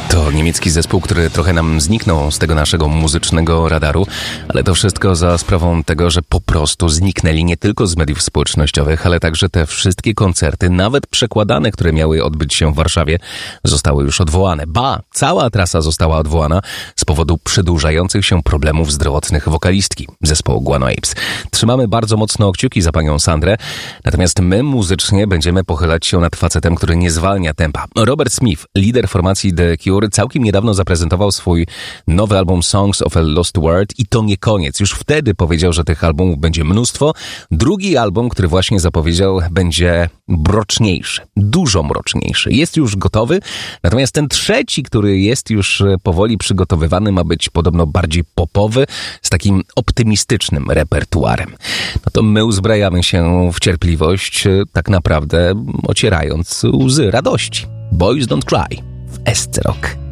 To niemiecki zespół, który trochę nam zniknął z tego naszego muzycznego radaru, ale to wszystko za sprawą tego, że po prostu zniknęli nie tylko z mediów społecznościowych, ale także te wszystkie koncerty, nawet przekładane, które miały odbyć się w Warszawie, zostały już odwołane. Ba, cała trasa została odwołana z powodu przedłużających się problemów zdrowotnych wokalistki zespołu Guano Apes. Trzymamy bardzo mocno kciuki za panią Sandrę, natomiast my muzycznie będziemy pochylać się nad facetem, który nie zwalnia tempa. Robert Smith, lider formacji The Cure, całkiem niedawno zaprezentował swój nowy album Songs of a Lost World i to nie koniec. Już wtedy powiedział, że tych albumów będzie mnóstwo. Drugi album, który właśnie zapowiedział, będzie mroczniejszy, dużo mroczniejszy. Jest już gotowy, natomiast ten trzeci, który jest już powoli przygotowywany, ma być podobno bardziej popowy, z takim optymistycznym repertuarem. No to my uzbrajamy się w cierpliwość, tak naprawdę ocierając łzy radości. Boys Don't Cry w SC Rock.